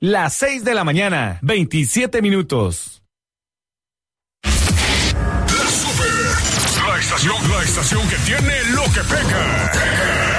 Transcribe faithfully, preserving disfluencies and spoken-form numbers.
Las seis de la mañana, veintisiete minutos. La Super, la estación, la estación que tiene lo que pega.